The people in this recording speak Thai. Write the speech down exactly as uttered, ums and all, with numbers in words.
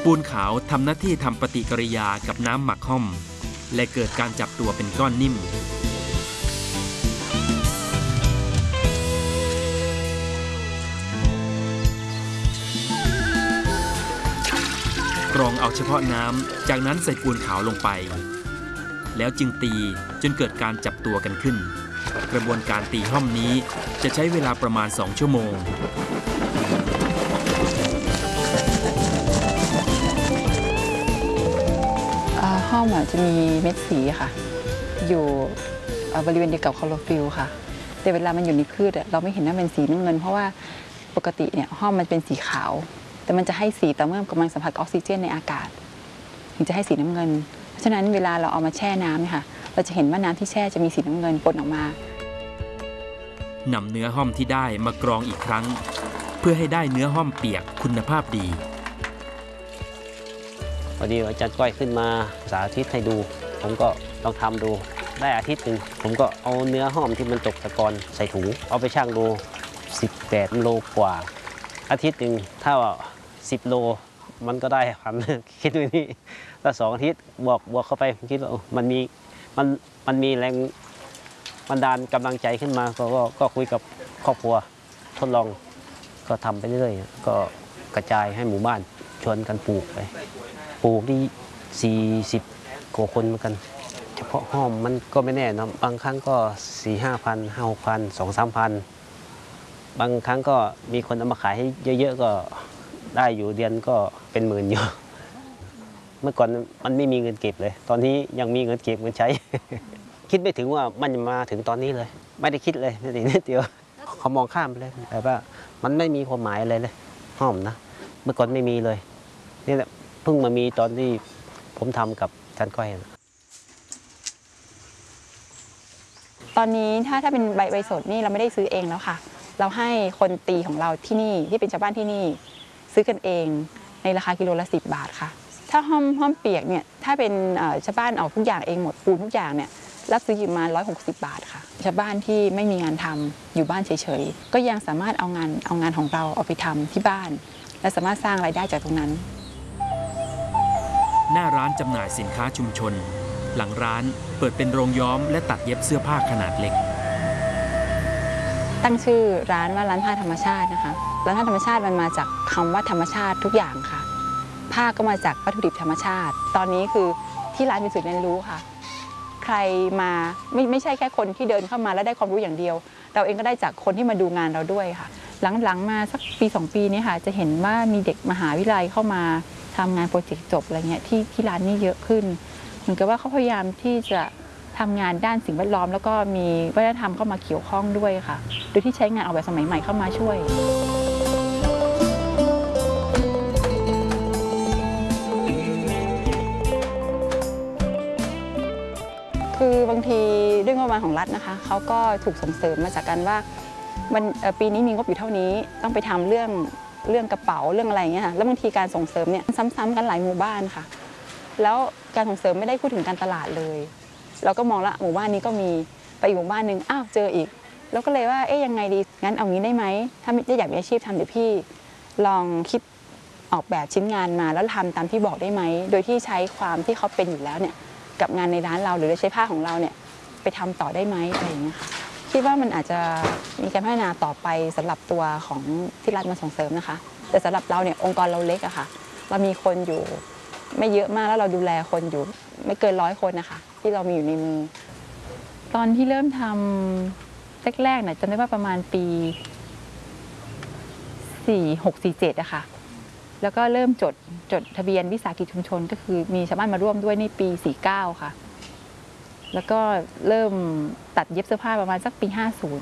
ปูนขาวทำหน้าที่ทำปฏิกิริยากับน้ำหมักห้อมและเกิดการจับตัวเป็นก้อนนิ่มกรองเอาเฉพาะน้ำจากนั้นใส่ปูนขาวลงไปแล้วจึงตีจนเกิดการจับตัวกันขึ้นกระบวนการตีห้อมนี้จะใช้เวลาประมาณสองชั่วโมงห้อมจะมีเม็ดสีค่ะอยู่บริเวณเดียวกับคลอโรฟิลล์ค่ะแต่เวลามันอยู่ในพืชเราไม่เห็นว่าเป็นสีน้ำเงินเพราะว่าปกติเนี่ยห้อมมันเป็นสีขาวแต่มันจะให้สีต่อเมื่อกำลังสัมผัสออกซิเจนในอากาศถึงจะให้สีน้ำเงินเพราะฉะนั้นเวลาเราเอามาแช่น้ำเนี่ยค่ะเราจะเห็นว่าน้ำที่แช่จะมีสีน้ำเงินปนออกมานำเนื้อห้อมที่ได้มากรองอีกครั้งเพื่อให้ได้เนื้อห้อมเปียกคุณภาพดีพอดีอาจารย์ก้อยขึ้นมาสาธิตให้ดูผมก็ลองทำดูได้อาทิตย์หนึ่งผมก็เอาเนื้อห้อมที่มันตกตะกอนใส่ถุงเอาไปชั่งดูสิบแปดโลกว่าอาทิตย์หนึ่งถ้าสิบโลมันก็ได้พันคิดดูนี่ถ้าสองอาทิตย์บวกบวกเข้าไปผมคิดว่ามันมีมันมันมีแรงบันดาลกำลังใจขึ้นมาก็ก็คุยกับครอบครัวทดลองก็ทำไปเรื่อยๆก็กระจายให้หมู่บ้านชวนกันปลูกไปปลูกที่สี่สิบกว่าคนเหมือนกันเฉพาะห้อมมันก็ไม่แน่นะบางครั้งก็สี่ห้าพันห้าหกพันสองสามพันบางครั้งก็มีคนเอามาขายให้เยอะๆก็ได้อยู่เดือนก็เป็นหมื่นอยู่เมื่อก่อนมันไม่มีเงินเก็บเลยตอนนี้ยังมีเงินเก็บเงินใช้ คิดไม่ถึงว่ามันจะมาถึงตอนนี้เลยไม่ได้คิดเลยไม่ได้นิดเดียวเขามองข้ามไปเลยแต่ว่ามันไม่มีความหมายอะไรเลยห้อมนะเมื่อก่อนไม่มีเลยนี่แหละเพิ่งมามีตอนที่ผมทำกับอาจารย์ก้อยตอนนี้ถ้าถ้าเป็นใบใบสดนี่เราไม่ได้ซื้อเองแล้วค่ะเราให้คนตีของเราที่นี่ที่เป็นชาวบ้านที่นี่ซื้อกันเองในราคากิโลละสิบบาทค่ะถ้าห้อมห้อมเปียกเนี่ยถ้าเป็นชาวบ้านเอาทุกอย่างเองหมดปูนทุกอย่างเนี่ยรับซื้ออยู่มาร้อยหกสิบบาทค่ะชาวบ้านที่ไม่มีงานทำอยู่บ้านเฉยๆก็ยังสามารถเอางานเอางานของเราเอาไปทำที่บ้านและสามารถสร้างรายได้จากตรงนั้นหน้าร้านจำหน่ายสินค้าชุมชนหลังร้านเปิดเป็นโรงย้อมและตัดเย็บเสื้อผ้าขนาดเล็กตั้งชื่อร้านว่าร้านผ้าธรรมชาตินะคะร้านผ้าธรรมชาติมันมาจากคำว่าธรรมชาติทุกอย่างค่ะผ้าก็มาจากวัตถุดิบธรรมชาติตอนนี้คือที่ร้านเป็นศูนย์เรียนรู้ค่ะใครมาไม่ไม่ใช่แค่คนที่เดินเข้ามาแล้วได้ความรู้อย่างเดียวเราเองก็ได้จากคนที่มาดูงานเราด้วยค่ะหลังๆมาสักปีสองปีนี้ค่ะจะเห็นว่ามีเด็กมหาวิทยาลัยเข้ามาทำงานโปรเจกต์จบอะไรเงี้ยที่ที่ร้านนี้เยอะขึ้นเหมือนกับว่าเขาพยายามที่จะทำงานด้านสิ่งแวดล้อมแล้วก็มีวัฒนธรรมเข้ามาเกี่ยวข้องด้วยค่ะโดยที่ใช้งานออกแบบสมัยใหม่เข้ามาช่วยคือบางทีด้วยงบประมาณของรัฐนะคะเขาก็ถูกส่งเสริมมาจากการว่ามันปีนี้มีงบอยู่เท่านี้ต้องไปทำเรื่องเรื่องกระเป๋าเรื่องอะไรเงี้ยค่ะแล้วบางทีการส่งเสริมเนี่ยซ้ำๆกันหลายหมู่บ้านค่ะแล้วการส่งเสริมไม่ได้พูดถึงการตลาดเลยเราก็มองละหมู่บ้านนี้ก็มีไปอีกหมู่บ้านหนึ่งอ้าวเจออีกแล้วก็เลยว่าเอ๊ยยังไงดีงั้นเอางี้ได้ไหมถ้าไม่อยากมีอาชีพทำเดี๋ยวพี่ลองคิดออกแบบชิ้นงานมาแล้วทำตามที่บอกได้ไหมโดยที่ใช้ความที่เขาเป็นอยู่แล้วเนี่ยกับงานในร้านเราหรือใช้ผ้าของเราเนี่ยไปทำต่อได้ไหมอะไรอย่างเงี้ยค่ะคิดว่ามันอาจจะมีการพัฒนาต่อไปสำหรับตัวของที่รัฐมาส่งเสริมนะคะแต่สำหรับเราเนี่ยองค์กรเราเล็กอะค่ะเรามีคนอยู่ไม่เยอะมากแล้วเราดูแลคนอยู่ไม่เกินร้อยคนนะคะที่เรามีอยู่ในมือตอนที่เริ่มทำแรกๆเนี่ยจำได้ว่าประมาณปีสี่หกสี่เจ็ดอะค่ะแล้วก็เริ่มจดจดทะเบียนวิสาหกิจชุมชนก็คือมีชาวบ้านมาร่วมด้วยในปีสี่เก้าค่ะแล้วก็เริ่มตัดเย็บเสื้อผ้าประมาณสักปีห้าสิบ